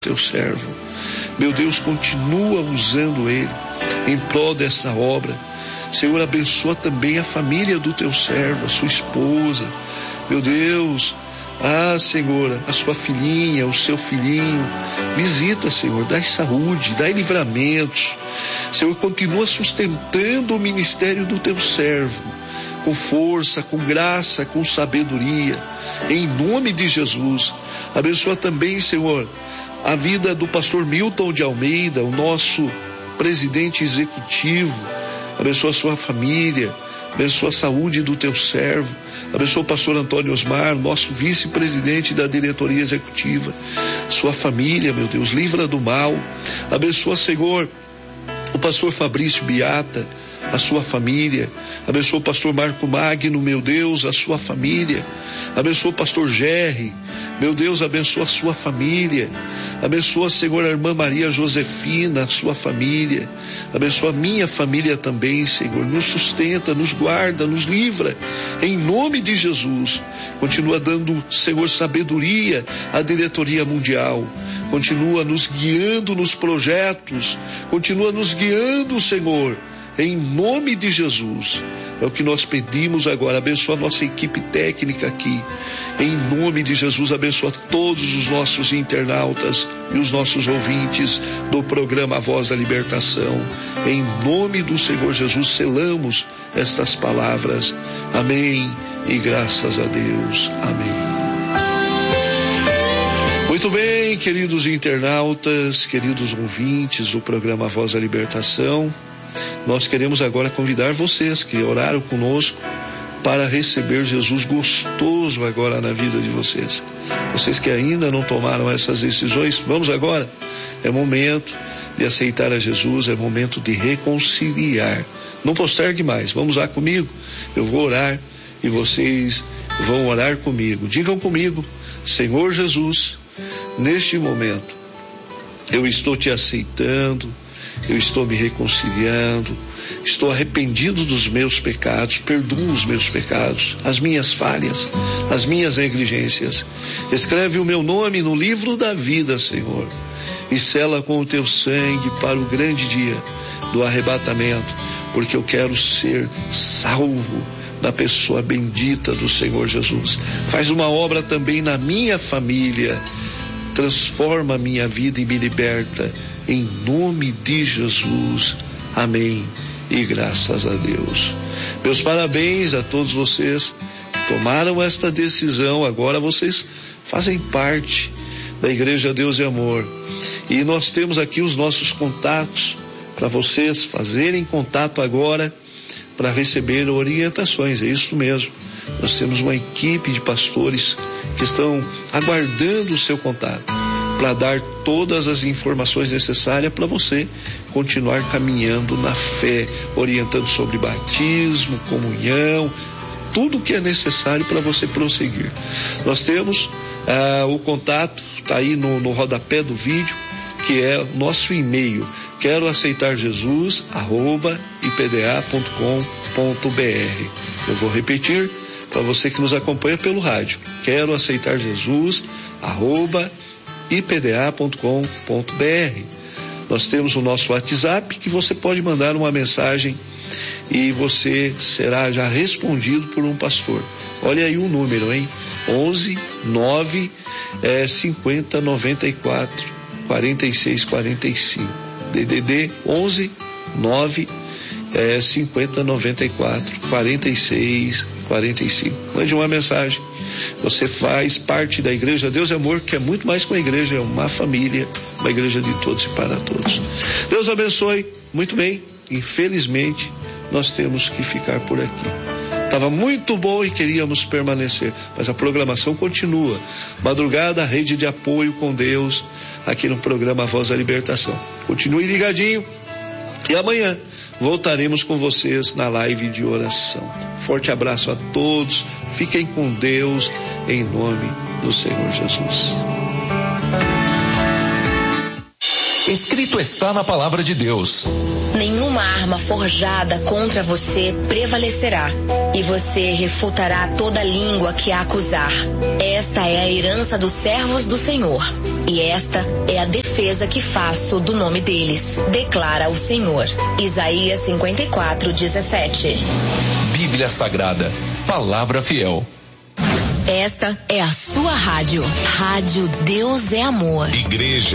teu servo. Meu Deus, continua usando ele em prol dessa obra. Senhor, abençoa também a família do teu servo, a sua esposa. Meu Deus, Senhor, a sua filhinha, o seu filhinho. Visita, Senhor, dai saúde, dai livramentos. Senhor, continua sustentando o ministério do teu servo, com força, com graça, com sabedoria, em nome de Jesus. Abençoa também, Senhor, a vida do pastor Milton de Almeida, o nosso presidente executivo. Abençoa a sua família, abençoa a saúde do teu servo, abençoa o pastor Antônio Osmar, nosso vice-presidente da diretoria executiva, sua família, meu Deus, livra do mal. Abençoa, Senhor, o pastor Fabrício Beata, a sua família. Abençoa o pastor Marco Magno, meu Deus, a sua família. Abençoa o pastor Gerry, meu Deus, abençoa a sua família. Abençoa, Senhor, a irmã Maria Josefina, a sua família. Abençoa a minha família também, Senhor. Nos sustenta, nos guarda, nos livra, em nome de Jesus. Continua dando, Senhor, sabedoria à diretoria mundial. Continua nos guiando nos projetos. Continua nos guiando, Senhor, em nome de Jesus. É o que nós pedimos agora. Abençoa a nossa equipe técnica aqui. Em nome de Jesus, abençoa todos os nossos internautas e os nossos ouvintes do programa A Voz da Libertação. Em nome do Senhor Jesus, selamos estas palavras. Amém e graças a Deus. Amém. Muito bem, queridos internautas, queridos ouvintes do programa A Voz da Libertação. Nós queremos agora convidar vocês que oraram conosco para receber Jesus gostoso agora na vida de vocês. Vocês que ainda não tomaram essas decisões, vamos agora. É momento de aceitar a Jesus, é momento de reconciliar. Não postergue mais, vamos lá comigo. Eu vou orar e vocês vão orar comigo. Digam comigo: Senhor Jesus, neste momento eu estou te aceitando, eu estou me reconciliando, estou arrependido dos meus pecados, perdoa os meus pecados, as minhas falhas, as minhas negligências. Escreve o meu nome no livro da vida, Senhor, e sela com o teu sangue para o grande dia do arrebatamento, porque eu quero ser salvo na pessoa bendita do Senhor Jesus. Faz uma obra também na minha família, transforma a minha vida e me liberta, em nome de Jesus. Amém e graças a Deus. Meus parabéns a todos vocês que tomaram esta decisão. Agora vocês fazem parte da Igreja Deus e Amor, e nós temos aqui os nossos contatos para vocês fazerem contato agora para receber orientações. É isso mesmo, nós temos uma equipe de pastores que estão aguardando o seu contato para dar todas as informações necessárias para você continuar caminhando na fé, orientando sobre batismo, comunhão, tudo o que é necessário para você prosseguir. Nós temos o contato, está aí no rodapé do vídeo, que é o nosso e-mail, quero aceitar Jesus, @ipda.com.br. Eu vou repetir para você que nos acompanha pelo rádio, quero aceitar Jesus, @ipda.com.br. Nós temos o nosso WhatsApp, que você pode mandar uma mensagem e você será já respondido por um pastor. Olha aí o número, hein? 11 9 50 94 46 45. DDD 11 9 50 94 46 45. Mande uma mensagem. Você faz parte da Igreja Deus é Amor, que é muito mais que uma igreja, é uma família, uma igreja de todos e para todos. Deus abençoe. Muito bem, infelizmente nós temos que ficar por aqui. Estava muito bom e queríamos permanecer, mas a programação continua. Madrugada, rede de apoio com Deus, aqui no programa A Voz da Libertação. Continue ligadinho e amanhã voltaremos com vocês na live de oração. Forte abraço a todos, fiquem com Deus, em nome do Senhor Jesus. Escrito está na palavra de Deus: nenhuma arma forjada contra você prevalecerá, e você refutará toda língua que a acusar. Esta é a herança dos servos do Senhor, e esta é a defesa que faço do nome deles, declara o Senhor. Isaías 54:17. Bíblia Sagrada, palavra fiel. Esta é a sua rádio. Rádio Deus é Amor. Igreja